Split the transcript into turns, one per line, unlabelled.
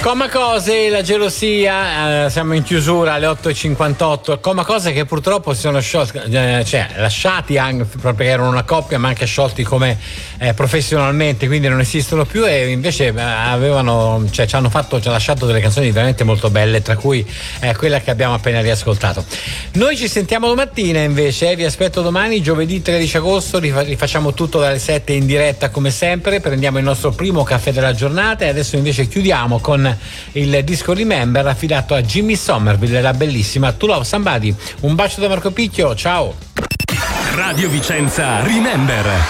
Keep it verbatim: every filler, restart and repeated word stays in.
Coma Cose, la gelosia, eh, siamo in chiusura alle otto e cinquantotto. Coma Cose che purtroppo si sono sciolti, eh, cioè lasciati anche proprio perché erano una coppia, ma anche sciolti come eh, professionalmente, quindi non esistono più, e invece eh, avevano, cioè ci hanno fatto, ci hanno lasciato delle canzoni veramente molto belle, tra cui eh, quella che abbiamo appena riascoltato. Noi ci sentiamo domattina invece, eh, vi aspetto domani, giovedì tredici agosto, rifa- rifacciamo tutto dalle sette in diretta come sempre, prendiamo il nostro primo caffè della giornata e adesso invece chiudiamo con il disco Remember affidato a Jimmy Somerville, la bellissima To Love Somebody. Un bacio da Marco Picchio, ciao.
Radio Vicenza Remember.